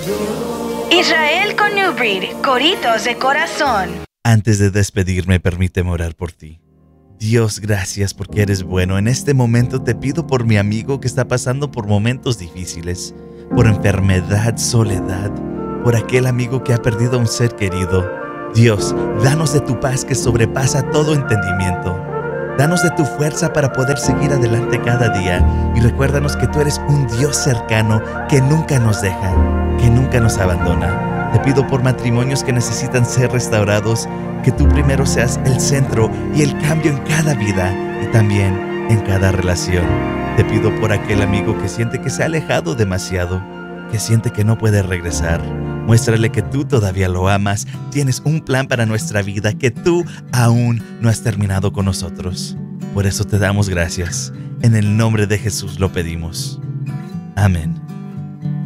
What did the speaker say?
Israel con New Breed, coritos de corazón. Antes de despedirme, permíteme orar por ti. Dios, gracias porque eres bueno. En este momento te pido por mi amigo que está pasando por momentos difíciles, por enfermedad, soledad, por aquel amigo que ha perdido a un ser querido. Dios, danos de tu paz que sobrepasa todo entendimiento. Danos de tu fuerza para poder seguir adelante cada día y recuérdanos que tú eres un Dios cercano que nunca nos deja, que nunca nos abandona. Te pido por matrimonios que necesitan ser restaurados, que tú primero seas el centro y el cambio en cada vida y también en cada relación. Te pido por aquel amigo que siente que se ha alejado demasiado, que siente que no puede regresar. Muéstrale que tú todavía lo amas, tienes un plan para nuestra vida, que tú aún no has terminado con nosotros. Por eso te damos gracias. En el nombre de Jesús lo pedimos. Amén.